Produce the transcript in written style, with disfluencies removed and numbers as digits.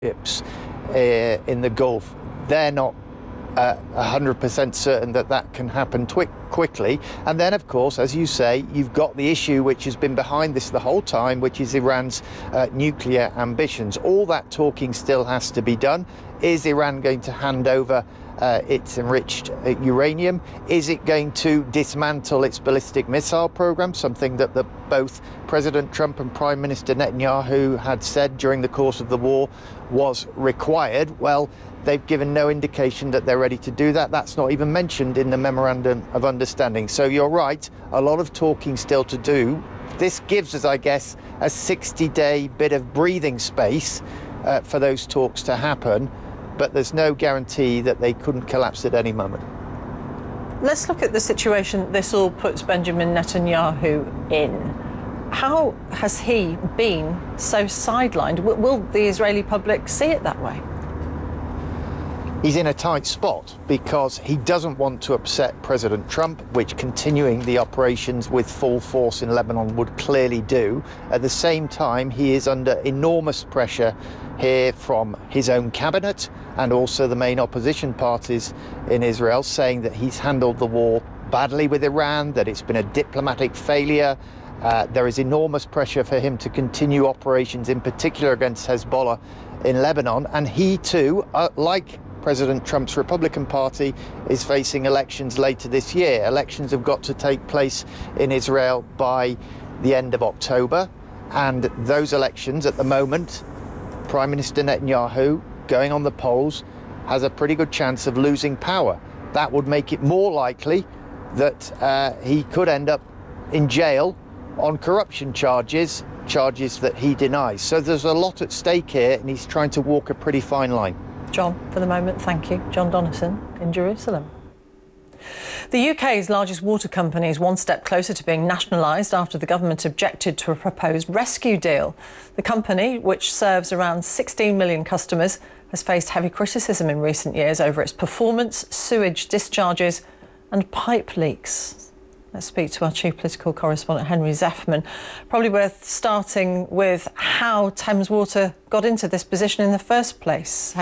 ships in the Gulf. They're not 100% certain that that can happen quickly. And then, of course, as you say, you've got the issue which has been behind this the whole time, which is Iran's nuclear ambitions. All that talking still has to be done. Is Iran going to hand over its enriched uranium? Is it going to dismantle its ballistic missile program, something that both President Trump and Prime Minister Netanyahu had said during the course of the war was required? Well, they've given no indication that they're ready to do that. That's not even mentioned in the Memorandum of Understanding. So you're right, a lot of talking still to do. This gives us, I guess, a 60-day bit of breathing space for those talks to happen, but there's no guarantee that they couldn't collapse at any moment. Let's look at the situation this all puts Benjamin Netanyahu in. How has he been so sidelined? Will the Israeli public see it that way? He's in a tight spot because he doesn't want to upset President Trump, which continuing the operations with full force in Lebanon would clearly do. At the same time, he is under enormous pressure here from his own cabinet and also the main opposition parties in Israel, saying that he's handled the war badly with Iran, that it's been a diplomatic failure. There is enormous pressure for him to continue operations, in particular against Hezbollah in Lebanon. And he too, like President Trump's Republican Party, is facing elections later this year. Elections have got to take place in Israel by the end of October. And those elections at the moment, Prime Minister Netanyahu, going on the polls, has a pretty good chance of losing power. That would make it more likely that he could end up in jail on corruption charges that he denies. So there's a lot at stake here, and he's trying to walk a pretty fine line. John, for the moment, thank you. John Donnison in Jerusalem. The UK's largest water company is one step closer to being nationalised after the government objected to a proposed rescue deal. The company, which serves around 16 million customers, has faced heavy criticism in recent years over its performance, sewage discharges and pipe leaks. Let's speak to our chief political correspondent, Henry Zeffman. Probably worth starting with how Thames Water got into this position in the first place.